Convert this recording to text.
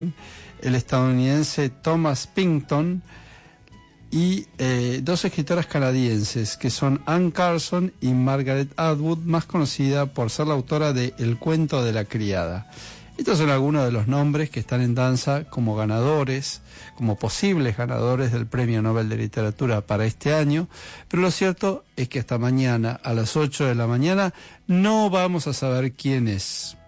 el estadounidense Thomas Pynchon y dos escritoras canadienses que son Anne Carson y Margaret Atwood, más conocida por ser la autora de El cuento de la criada. Estos son algunos de los nombres que están en danza como ganadores, como posibles ganadores del Premio Nobel de Literatura para este año, pero lo cierto es que hasta mañana a las 8 de la mañana no vamos a saber quién es.